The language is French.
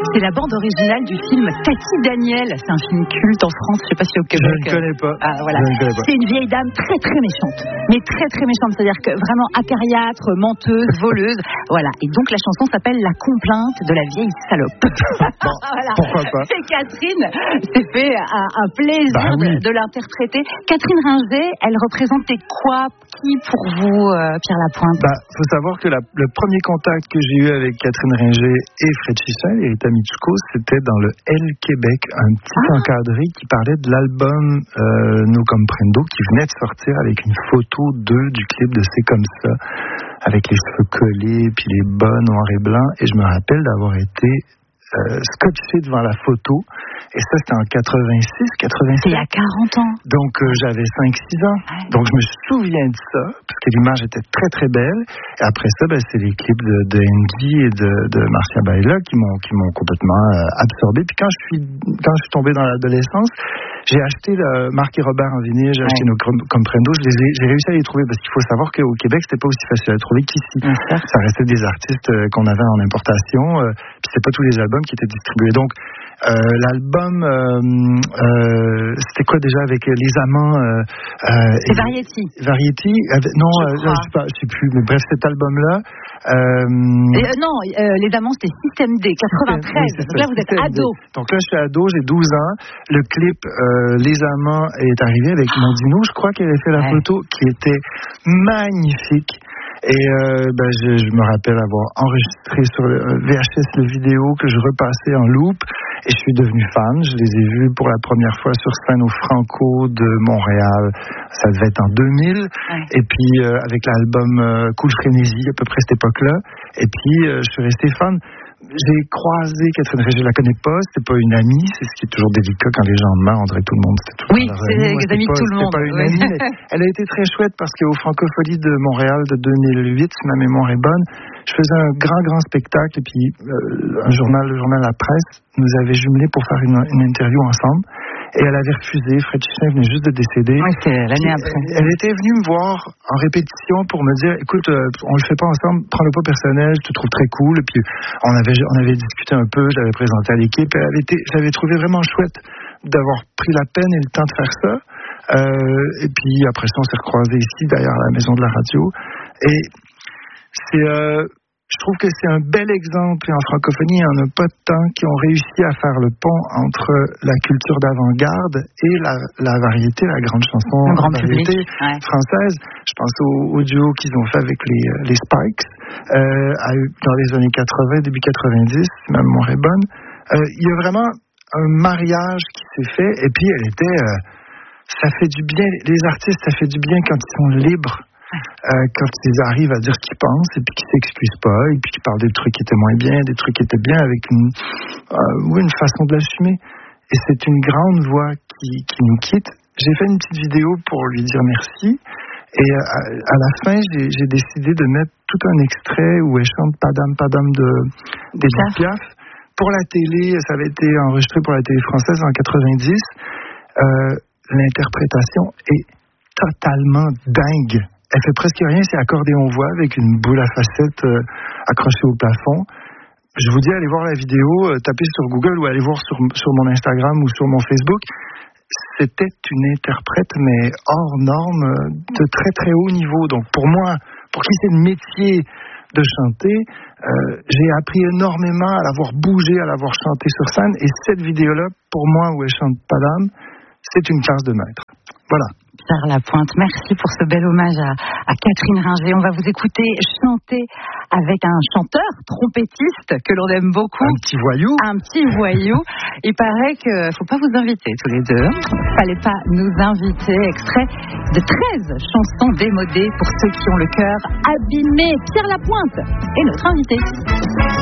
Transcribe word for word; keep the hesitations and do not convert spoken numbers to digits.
C'est la bande originale du film Tati Daniel. C'est un film culte en France, je ne sais pas si au Québec. Je ne connais pas. Ah, voilà. Je ne connais pas. C'est une vieille dame très très méchante, mais très très méchante, c'est-à-dire que vraiment acariâtre, menteuse, voleuse. Voilà. Et donc la chanson s'appelle La complainte de la vieille salope. Bon, voilà. Pourquoi pas. Et Catherine s'est fait un, un plaisir bah, oui. de, de l'interpréter. Catherine Ringer, elle représentait quoi, qui pour vous, euh, Pierre Lapointe? Bah, faut savoir que la, le premier contact que j'ai eu avec Catherine Ringer et Fred Chissel et Rita Mitsuko, c'était dans le L Québec, un petit ah. encadré qui parlait de l'album euh, No Comprendo qui venait de sortir avec une photo d'eux du clip de C'est comme ça, avec les cheveux collés puis les bas noirs et blancs. Et je me rappelle d'avoir été euh, scotché devant la photo. Et ça, c'était en quatre-vingt-six, quatre-vingt-sept. C'est il y a quarante ans. Donc, euh, j'avais cinq six ans. Ouais. Donc, je me souviens de ça, parce que l'image était très, très belle. Et après ça, ben, c'est les clips de, de Andy et de, de Marcia Baila qui m'ont, qui m'ont complètement euh, absorbé. Puis quand je suis, quand je suis tombé dans l'adolescence, j'ai acheté le Marc et Robert en vinyle, j'ai ouais. acheté nos Comprendo. Je les ai, j'ai réussi à les trouver, parce qu'il faut savoir qu'au Québec, c'était pas aussi facile à trouver qu'ici. Ouais. Ça restait des artistes euh, qu'on avait en importation, euh, puis c'était pas tous les albums qui étaient distribués. Donc, Euh, l'album, euh, euh, c'était quoi déjà avec les amants euh, euh, C'est Variety. Variety avec, Non, je, euh, je sais pas, je sais plus, mais bref, cet album-là. Euh, et, non, euh, les amants, c'était Système D, quatre-vingt-treize. Oui, donc là, vous êtes ado. D. Donc là, je suis ado, j'ai douze ans. Le clip euh, Les amants est arrivé avec oh. Mondino, je crois qu'elle avait fait la ouais. photo, qui était magnifique. Et euh, ben, je, je me rappelle avoir enregistré sur le V H S le vidéo que je repassais en loop et je suis devenu fan. Je les ai vus pour la première fois sur scène au Franco de Montréal. Ça devait être en deux mille. Ouais. Et puis euh, avec l'album euh, Cool Frénésie à peu près cette époque-là. Et puis euh, je suis resté fan. J'ai croisé Catherine Ringer, je la connais pas, c'était pas une amie, c'est ce qui est toujours délicat quand les gens meurent, on dirait tout le monde, c'était tout oui, c'est des amis de tout le monde. Pas une oui. amie, mais elle a été très chouette parce qu'au Francophonie de Montréal de deux mille huit, si ma mémoire est bonne, je faisais un grand, grand spectacle et puis euh, un journal, le journal La Presse, nous avait jumelé pour faire une, une interview ensemble. Et elle avait refusé. Fred Chissel venait juste de décéder. Oui, c'est l'année après. Elle, elle était venue me voir en répétition pour me dire, écoute, euh, on le fait pas ensemble, prends-le pas personnel, je te trouve très cool. Et puis, on avait, on avait discuté un peu, je l'avais présenté à l'équipe. Elle avait été, j'avais trouvé vraiment chouette d'avoir pris la peine et le temps de faire ça. Euh, et puis, après ça, on s'est recroisés ici, derrière la maison de la radio. Et c'est... Euh, Je trouve que c'est un bel exemple, et en francophonie, il n'y en a pas tant qui ont réussi à faire le pont entre la culture d'avant-garde et la, la variété, la grande chanson, la grande variété public, ouais. française. Je pense au, au duo qu'ils ont fait avec les, les Spikes euh, à, dans les années quatre-vingts, début quatre-vingt-dix, si ma mémoire est bonne. Euh, il y a vraiment un mariage qui s'est fait, et puis elle était... Euh, ça fait du bien, les artistes, ça fait du bien quand ils sont libres. Euh, quand ils arrivent à dire ce qu'ils pensent et puis qu'ils s'excusent pas et puis qu'ils parlent des trucs qui étaient moins bien, des trucs qui étaient bien avec une, euh, oui, une façon de l'assumer. Et c'est une grande voix qui, qui nous quitte. J'ai fait une petite vidéo pour lui dire merci et à, à la fin j'ai, j'ai décidé de mettre tout un extrait où elle chante Padam Padam de d'Edith Piaf. Pour la télé, ça avait été enregistré pour la télé française en quatre-vingt-dix. Euh, l'interprétation est totalement dingue. Elle fait presque rien, c'est accordéon-voix avec une boule à facettes euh, accrochée au plafond. Je vous dis, allez voir la vidéo, euh, tapez sur Google ou allez voir sur, sur mon Instagram ou sur mon Facebook. C'était une interprète, mais hors norme, de très très haut niveau. Donc pour moi, pour qui c'est le métier de chanter, euh, j'ai appris énormément à l'avoir bougé, à l'avoir chanté sur scène. Et cette vidéo-là, pour moi, où elle chante Padam, c'est une classe de maître. Voilà. Pierre Lapointe, merci pour ce bel hommage à, à Catherine Ringer. On va vous écouter chanter avec un chanteur, trompettiste, que l'on aime beaucoup. Un petit voyou. Un petit voyou. Il paraît qu'il ne faut pas vous inviter tous les deux. Il ne fallait pas nous inviter. Extrait de treize chansons démodées pour ceux qui ont le cœur abîmé. Pierre Lapointe est notre invité.